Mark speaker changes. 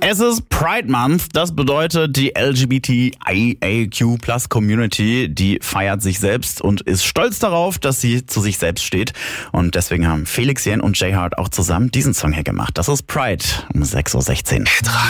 Speaker 1: Es ist Pride Month, das bedeutet, die LGBTIAQ+ Community, die feiert sich selbst und ist stolz darauf, dass sie zu sich selbst steht. Und deswegen haben Felix Jähn und J Hart auch zusammen diesen Song hier gemacht. Das ist Pride um 6:16 Uhr.